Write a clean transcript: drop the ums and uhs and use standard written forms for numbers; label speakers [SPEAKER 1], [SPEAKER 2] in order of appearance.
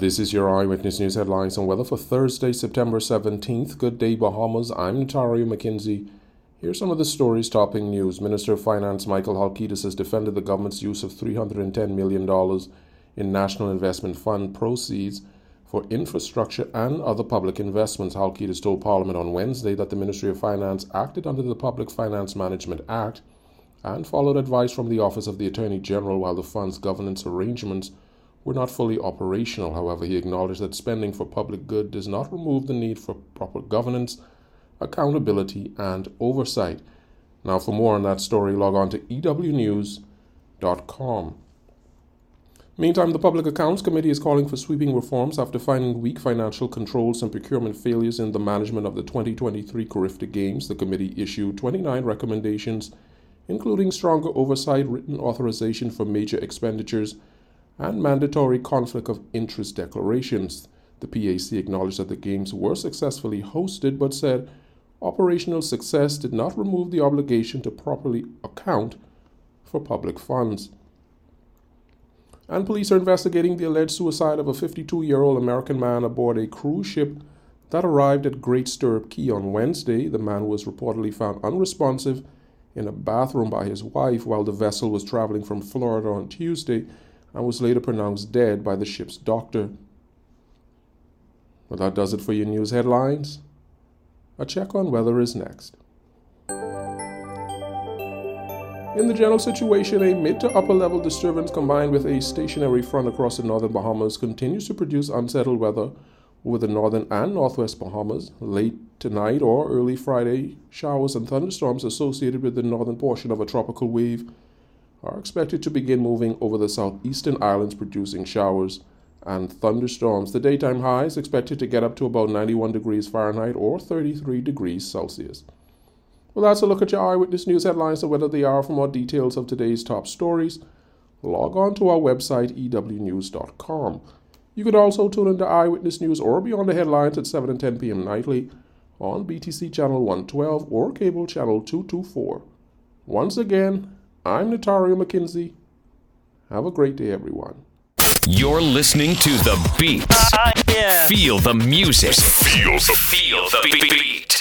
[SPEAKER 1] This is your Eyewitness News headlines and weather for Thursday, September 17th. Good day, Bahamas. I'm Natario McKenzie. Here's some of the stories topping news. Minister of Finance Michael Halkitis has defended the government's use of $310 million in National Investment Fund proceeds for infrastructure and other public investments. Halkitis told Parliament on Wednesday that the Ministry of Finance acted under the Public Finance Management Act and followed advice from the Office of the Attorney General while the fund's governance arrangements were not fully operational. However, he acknowledged that spending for public good does not remove the need for proper governance, accountability, and oversight. Now, for more on that story, log on to ewnews.com. Meantime, the Public Accounts Committee is calling for sweeping reforms after finding weak financial controls and procurement failures in the management of the 2023 Carifta Games. The committee issued 29 recommendations, including stronger oversight, written authorization for major expenditures, and mandatory conflict of interest declarations. The PAC acknowledged that the games were successfully hosted, but said operational success did not remove the obligation to properly account for public funds. And police are investigating the alleged suicide of a 52-year-old American man aboard a cruise ship that arrived at Great Stirrup Cay on Wednesday. The man was reportedly found unresponsive in a bathroom by his wife while the vessel was traveling from Florida on Tuesday, and was later pronounced dead by the ship's doctor. Well, that does it for your news headlines. A check on weather is next. In the general situation, a mid to upper level disturbance combined with a stationary front across the northern Bahamas continues to produce unsettled weather over the northern and northwest Bahamas. Late tonight or early Friday, showers and thunderstorms associated with the northern portion of a tropical wave are expected to begin moving over the southeastern islands, producing showers and thunderstorms. The daytime high is expected to get up to about 91 degrees Fahrenheit or 33 degrees Celsius. Well, that's a look at your Eyewitness News headlines and weather they are. For more details of today's top stories, log on to our website, ewnews.com. You could also tune into Eyewitness News or Beyond the Headlines at 7 and 10 p.m. nightly on BTC Channel 112 or Cable Channel 224. Once again, I'm Natario McKenzie. Have a great day, everyone.
[SPEAKER 2] You're listening to The Beat.
[SPEAKER 3] Yeah.
[SPEAKER 2] Feel the music. Feel the beat.